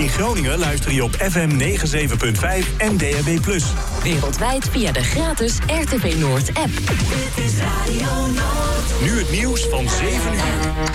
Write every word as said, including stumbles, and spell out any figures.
In Groningen luister je op F M negenenzeventig punt vijf en D A B plus. Wereldwijd via de gratis R T V Noord app. Dit is Radio Noord. Nu het nieuws van zeven uur.